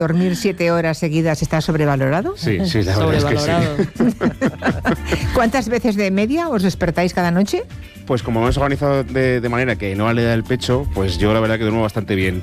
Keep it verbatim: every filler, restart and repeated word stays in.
¿Dormir siete horas seguidas está sobrevalorado? Sí, sí, la verdad es que sí. ¿Cuántas veces de media os despertáis cada noche? Pues como hemos organizado de, de manera que no le da el pecho, pues yo la verdad que duermo bastante bien.